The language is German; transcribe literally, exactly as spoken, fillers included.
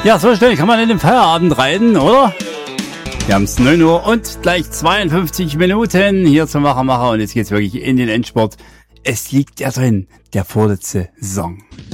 Ja, so schnell kann man in den Feierabend reiten, oder? Wir haben es neun Uhr und gleich zweiundfünfzig Minuten hier zum Machermacher und jetzt geht's wirklich in den Endspurt. Es liegt ja drin, der vorletzte Song.